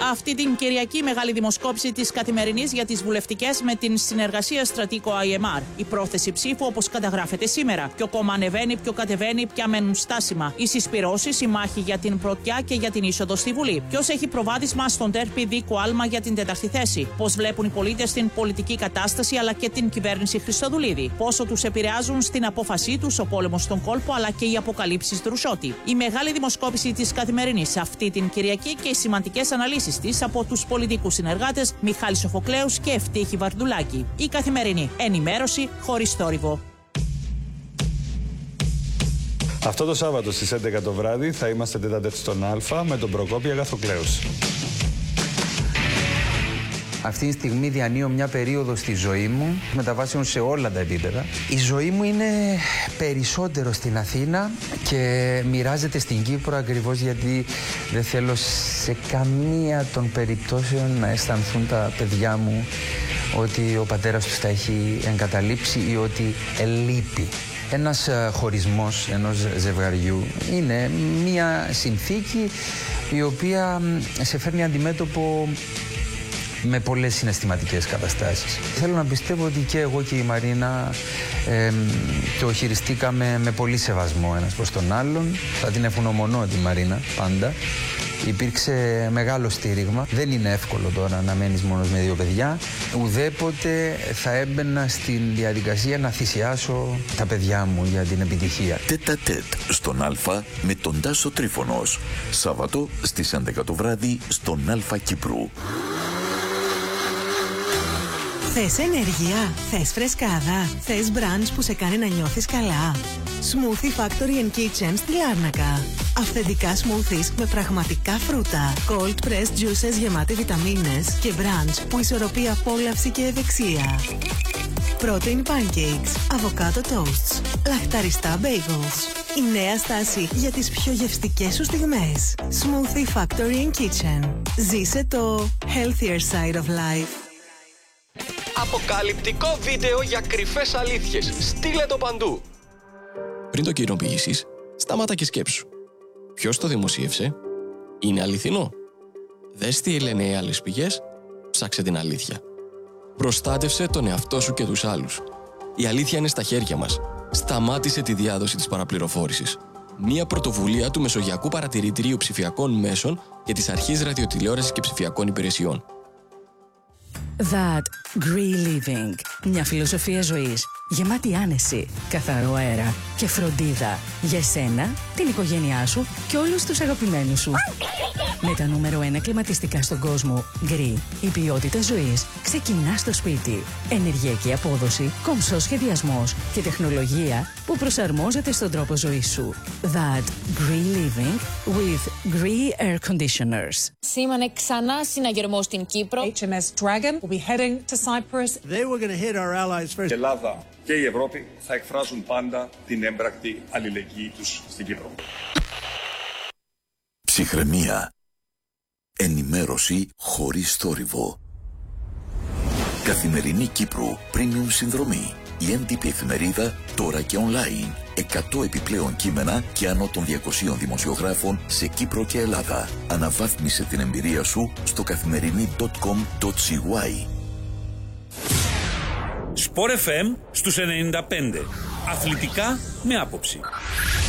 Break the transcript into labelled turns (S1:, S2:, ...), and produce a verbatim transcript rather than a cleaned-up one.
S1: Αυτή την Κυριακή η μεγάλη δημοσκόπηση της Καθημερινής για τις βουλευτικές με την συνεργασία Στρατικό άι εμ αρ. Η πρόθεση ψήφου όπως καταγράφεται σήμερα. Ποιο κόμμα ανεβαίνει, ποιο κατεβαίνει, ποια μένουν στάσιμα. Οι συσπυρώσεις, η μάχη για την πρωτιά και για την είσοδο στη Βουλή. Ποιος έχει προβάδισμα στον τέρπι δίκο άλμα για την τέταρτη θέση. Πώς βλέπουν οι πολίτες την πολιτική κατάσταση αλλά και την κυβέρνηση Χριστοδουλίδη. Πόσο τους επηρεάζουν στην απόφασή τους ο πόλεμος στον κόλπο αλλά και οι αποκαλύψεις Δρουσότη. Η μεγάλη δημοσκόπηση της Καθημερινής αυτή την Κυριακή και οι σημαντικές αναλύσεις της από τους πολιτικούς συνεργάτες Μιχάλη Σοφοκλέους και Ευτύχη Βαρδουλάκη. Η Καθημερινή. Ενημέρωση χωρίς θόρυβο.
S2: Αυτό το Σάββατο στις έντεκα το βράδυ θα είμαστε τετατέτ στον Α με τον Προκόπη Αγαθοκλέους.
S3: Αυτή τη στιγμή διανύω μια περίοδο στη ζωή μου, μεταβάσεων σε όλα τα επίπεδα. Η ζωή μου είναι περισσότερο στην Αθήνα και μοιράζεται στην Κύπρο ακριβώς γιατί δεν θέλω σε καμία των περιπτώσεων να αισθανθούν τα παιδιά μου ότι ο πατέρας τους τα έχει εγκαταλείψει ή ότι ελείπει. Ένας χωρισμός ενός ζευγαριού είναι μια συνθήκη η οποία σε φέρνει αντιμέτωπο με πολλές συναισθηματικές καταστάσεις. Θέλω να πιστεύω ότι και εγώ και η Μαρίνα ε, το χειριστήκαμε με πολύ σεβασμό ένας προς τον άλλον. Θα την ευγνωμονώ τη Μαρίνα πάντα. Υπήρξε μεγάλο στήριγμα. Δεν είναι εύκολο τώρα να μένεις μόνος με δύο παιδιά. Ουδέποτε θα έμπαινα στην διαδικασία να θυσιάσω τα παιδιά μου για την επιτυχία.
S4: Τέτα-τέτ στον Α με τον Τάσο Τρίφωνος. Σάββατο στις έντεκα το βράδυ στον Α Κύπρου.
S5: Θες ενέργεια, θες φρεσκάδα, θες μπραντς που σε κάνει να νιώθεις καλά. Smoothie Factory and Kitchen στη Λάρνακα. Αυθεντικά smoothies με πραγματικά φρούτα. Cold pressed juices γεμάτη βιταμίνες και μπραντς που ισορροπεί απόλαυση και ευεξία. Protein pancakes, avocado toasts, λαχταριστά bagels. Η νέα στάση για τις πιο γευστικές σου στιγμές. Smoothie Factory and Kitchen. Ζήσε το healthier side of life.
S6: Αποκαλυπτικό βίντεο για κρυφές αλήθειες. Στείλε το παντού.
S7: Πριν το κοινοποιήσεις, σταμάτα και σκέψου. Ποιος το δημοσίευσε? Είναι αληθινό? Δες τι λένε οι άλλες πηγές, ψάξε την αλήθεια. Προστάτευσε τον εαυτό σου και τους άλλους. Η αλήθεια είναι στα χέρια μας. Σταμάτησε τη διάδοση της παραπληροφόρησης. Μία πρωτοβουλία του Μεσογειακού Παρατηρητηρίου Ψηφιακών Μέσων και της Αρχής Ραδιοτηλεόρασης και Ψηφιακών Υπηρεσιών.
S8: That Green Living. Μια φιλοσοφία ζωής γεμάτη άνεση, καθαρό αέρα και φροντίδα για εσένα, την οικογένειά σου και όλους τους αγαπημένους σου. Με τα νούμερο ένα κλιματιστικά στον κόσμο, Green, η ποιότητα ζωής ξεκινά στο σπίτι. Ενεργειακή απόδοση, κομψός σχεδιασμός και τεχνολογία που προσαρμόζεται στον τρόπο ζωής σου. That Green Living with Green Air Conditioners.
S9: Σήμανε ξανά συναγερμό στην Κύπρο.
S10: έιτς εμ ες Dragon will be heading to Cyprus.
S11: They were going to hit our allies first.
S12: Η Ελλάδα και η Ευρώπη θα εκφράζουν πάντα την έμπρακτη αλληλεγγύη τους στην Κύπρο.
S4: Ψυχραιμία. Ενημέρωση χωρίς θόρυβο. Καθημερινή Κύπρου Premium συνδρομή. Η έντυπη εφημερίδα τώρα και online. εκατό επιπλέον κείμενα και άνω των διακοσίων δημοσιογράφων σε Κύπρο και Ελλάδα. Αναβάθμισε την εμπειρία σου στο καθημερινή τελεία κομ τελεία σι γουάι.
S13: Σπορ εφ εμ στους ενενήντα πέντε. Αθλητικά με άποψη.